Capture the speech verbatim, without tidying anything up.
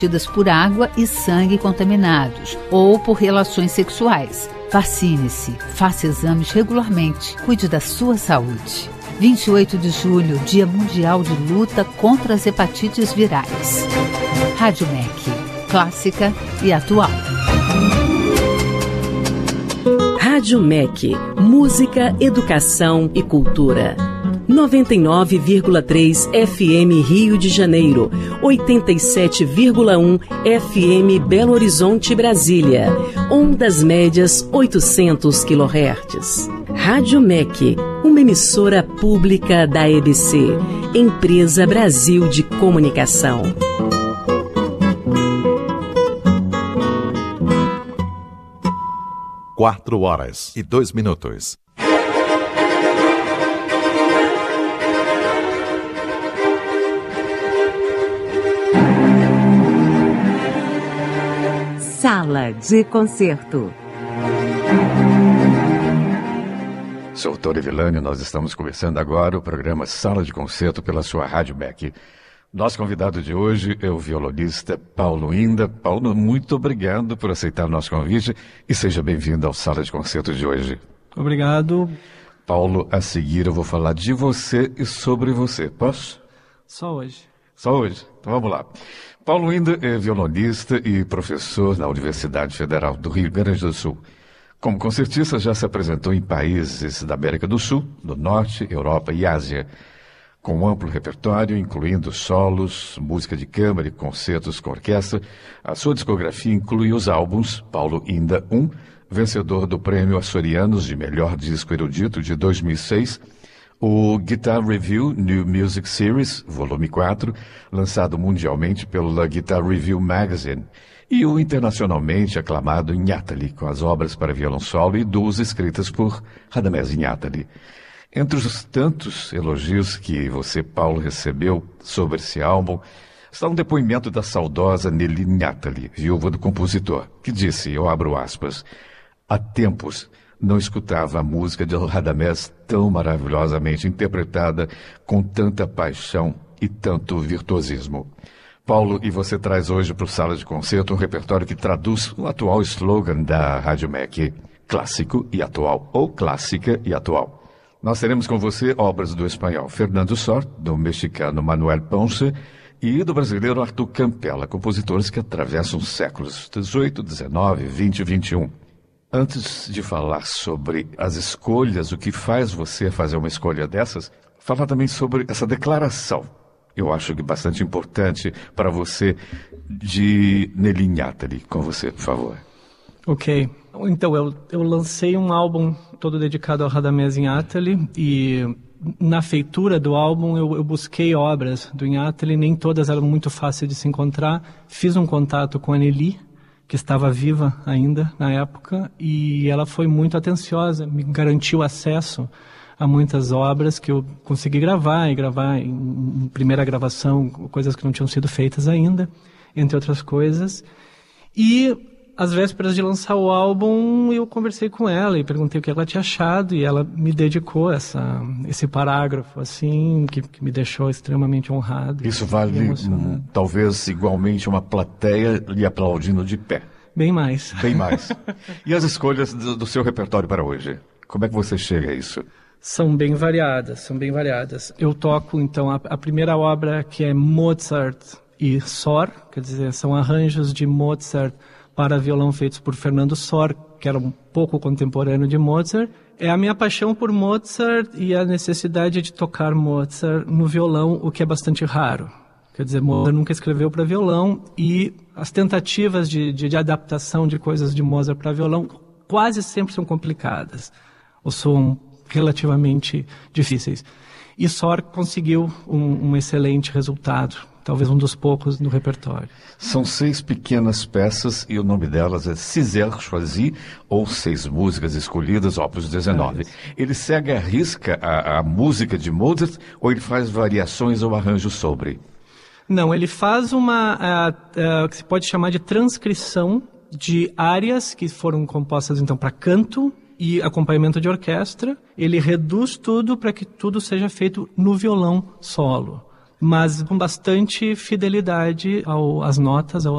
por água e sangue contaminados ou por relações sexuais. Vacine-se, faça exames regularmente, cuide da sua saúde. vinte e oito de julho, Dia Mundial de Luta contra as Hepatites Virais. Rádio M E C, clássica e atual. Rádio M E C, música, educação e cultura. noventa e nove vírgula três F M Rio de Janeiro, oitenta e sete vírgula um F M Belo Horizonte, Brasília, ondas médias oitocentos quilohertz. Rádio M E C, uma emissora pública da E B C, Empresa Brasil de Comunicação. Quatro horas e dois minutos. Sala de concerto. Sou Tony Villani, nós estamos começando agora o programa Sala de Concerto pela sua Rádio M E C. Nosso convidado de hoje é o violonista Paulo Inda. Paulo, muito obrigado por aceitar o nosso convite e seja bem-vindo ao Sala de Concerto de hoje. Obrigado. Paulo, a seguir eu vou falar de você e sobre você. Posso? Só hoje. Só hoje? Então vamos lá. Paulo Inda é violonista e professor na Universidade Federal do Rio Grande do Sul. Como concertista, já se apresentou em países da América do Sul, do Norte, Europa e Ásia, com um amplo repertório, incluindo solos, música de câmara e concertos com orquestra. A sua discografia inclui os álbuns Paulo Inda um, vencedor do Prêmio Açorianos de Melhor Disco Erudito de dois mil e seis, o Guitar Review New Music Series, volume quatro, lançado mundialmente pela Guitar Review Magazine, e o internacionalmente aclamado Iñárritu, com as obras para violão solo e duas escritas por Radamés Iñárritu. Entre os tantos elogios que você, Paulo, recebeu sobre esse álbum, está um depoimento da saudosa Nelly Iñárritu, viúva do compositor, que disse, eu abro aspas, há tempos não escutava a música de Radamés tão maravilhosamente interpretada, com tanta paixão e tanto virtuosismo. Paulo, e você traz hoje para o Sala de Concerto um repertório que traduz o atual slogan da Rádio M E C, clássico e atual, ou clássica e atual. Nós teremos com você obras do espanhol Fernando Sor, do mexicano Manuel Ponce e do brasileiro Arthur Campela, compositores que atravessam os séculos dezoito, dezenove, vinte e vinte e um. Antes de falar sobre as escolhas, o que faz você fazer uma escolha dessas, falar também sobre essa declaração. Eu acho que bastante importante para você, de Nelly Iñárritu. Com você, por favor. Ok. Então, eu, eu lancei um álbum todo dedicado ao Radamés Iñárritu e na feitura do álbum eu, eu busquei obras do Iñárritu, nem todas eram muito fáceis de se encontrar. Fiz um contato com a Nelly, que estava viva ainda na época, e ela foi muito atenciosa, me garantiu acesso a muitas obras que eu consegui gravar, e gravar em, em primeira gravação, coisas que não tinham sido feitas ainda, entre outras coisas. E, às vésperas de lançar o álbum, eu conversei com ela e perguntei o que ela tinha achado, e ela me dedicou essa, esse parágrafo, assim, que, que me deixou extremamente honrado. Isso vale, hum, talvez, igualmente uma plateia lhe aplaudindo de pé. Bem mais. Bem mais. E as escolhas do, do seu repertório para hoje? Como é que você chega a isso? São bem variadas, são bem variadas. Eu toco, então, a, a primeira obra, que é Mozart e Sor, quer dizer, são arranjos de Mozart para violão feitos por Fernando Sor, que era um pouco contemporâneo de Mozart. É a minha paixão por Mozart e a necessidade de tocar Mozart no violão, o que é bastante raro. Quer dizer, Mozart nunca escreveu para violão e as tentativas de, de, de adaptação de coisas de Mozart para violão quase sempre são complicadas, ou são relativamente difíceis. E Sor conseguiu um, um excelente resultado, talvez um dos poucos no repertório. São seis pequenas peças e o nome delas é César Choisi, ou Seis Músicas Escolhidas, opus dezenove. É ele segue à risca a, a música de Mozart ou ele faz variações ou arranjos sobre? Não, ele faz uma, uh, uh, que se pode chamar de transcrição de áreas que foram compostas então para canto e acompanhamento de orquestra. Ele reduz tudo para que tudo seja feito no violão solo, mas com bastante fidelidade ao, às notas, ao,